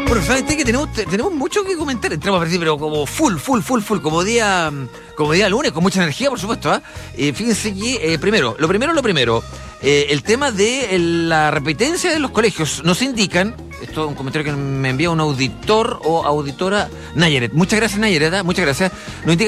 Bueno, ¿sabes que tenemos mucho que comentar? Entramos a partir, pero como full, como día lunes, con mucha energía, por supuesto. Fíjense que, lo primero, el tema de la repitencia de los colegios. Nos indican, esto es un comentario que me envía un auditor o auditora, Nayaret. Muchas gracias, Nayaret, muchas gracias. Nos indica